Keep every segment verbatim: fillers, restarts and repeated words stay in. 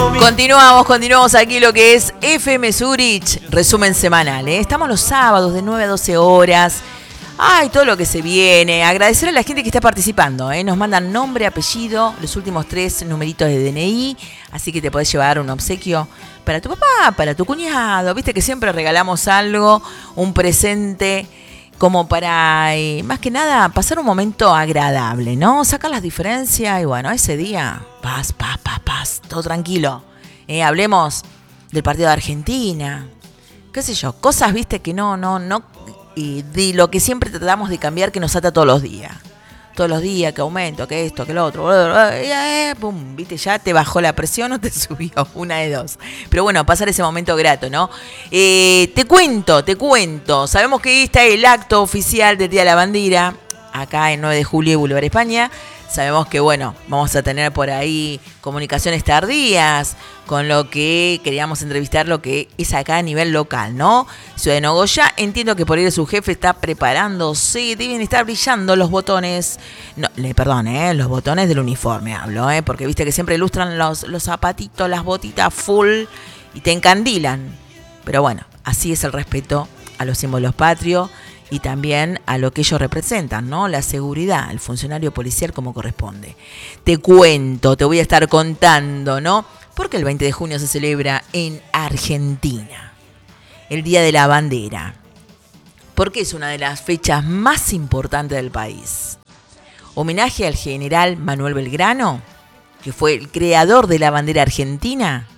Continuamos, continuamos aquí lo que es F M Zurich, resumen semanal, ¿eh? Estamos los sábados de nueve a doce horas. Ay, todo lo que se viene. Agradecer a la gente que está participando, ¿eh? Nos mandan nombre, apellido, los últimos tres numeritos de D N I, así que te podés llevar un obsequio para tu papá, para tu cuñado. Viste que siempre regalamos algo, un presente, como para, eh, más que nada, pasar un momento agradable, ¿no? Sacar las diferencias y bueno, ese día, paz, paz, paz, paz, todo tranquilo. Eh, hablemos del partido de Argentina, qué sé yo, cosas, viste, que no, no, no, y de lo que siempre tratamos de cambiar que nos ata todos los días. Todos los días, que aumento, que esto, que lo otro, eh, pum, viste, ya te bajó la presión o te subió, una de dos. Pero bueno, pasar ese momento grato, ¿no? Eh, te cuento, te cuento. Sabemos que está el acto oficial del Día de la Bandera, acá en nueve de julio, Boulevard España. Sabemos que, bueno, vamos a tener por ahí comunicaciones tardías con lo que queríamos entrevistar, lo que es acá a nivel local, ¿no? Ciudad de Nogoyá, entiendo que por ahí su jefe está preparándose, deben estar brillando los botones, no, le, perdón, ¿eh? Los botones del uniforme hablo, ¿eh? Porque viste que siempre ilustran los, los zapatitos, las botitas full y te encandilan. Pero bueno, así es el respeto a los símbolos patrios y también a lo que ellos representan, ¿no? La seguridad, el funcionario policial como corresponde. Te cuento, te voy a estar contando, ¿no? Porque el veinte de junio se celebra en Argentina el Día de la Bandera. Porque es una de las fechas más importantes del país. Homenaje al general Manuel Belgrano, que fue el creador de la bandera argentina.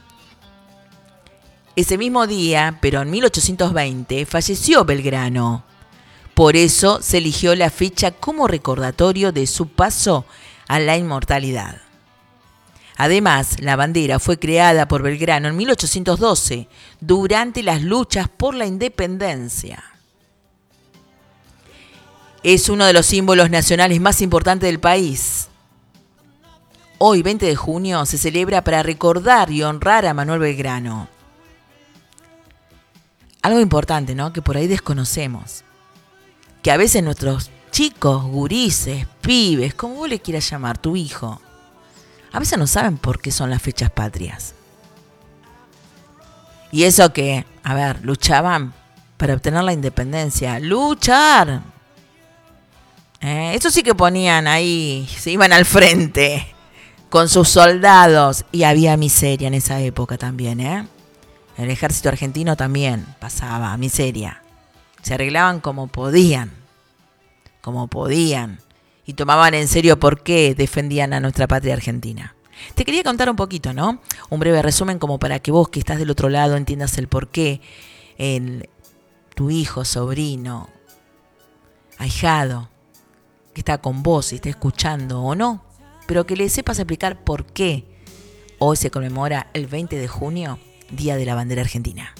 Ese mismo día, pero en mil ochocientos veinte, falleció Belgrano. Por eso se eligió la fecha como recordatorio de su paso a la inmortalidad. Además, la bandera fue creada por Belgrano en mil ochocientos doce, durante las luchas por la independencia. Es uno de los símbolos nacionales más importantes del país. Hoy, veinte de junio, se celebra para recordar y honrar a Manuel Belgrano. Algo importante, ¿no? Que por ahí desconocemos. Que a veces nuestros chicos, gurises, pibes, como vos le quieras llamar, tu hijo, a veces no saben por qué son las fechas patrias. Y eso que, a ver, luchaban para obtener la independencia. ¡Luchar! ¿Eh? Eso sí que ponían ahí, se iban al frente con sus soldados. Y había miseria en esa época también, ¿eh? El ejército argentino también pasaba miseria. Se arreglaban como podían, como podían, y tomaban en serio por qué defendían a nuestra patria argentina. Te quería contar un poquito, ¿no? Un breve resumen como para que vos que estás del otro lado entiendas el por qué el, tu hijo, sobrino, ahijado, que está con vos y está escuchando o no, pero que le sepas explicar por qué hoy se conmemora el veinte de junio, Día de la Bandera Argentina.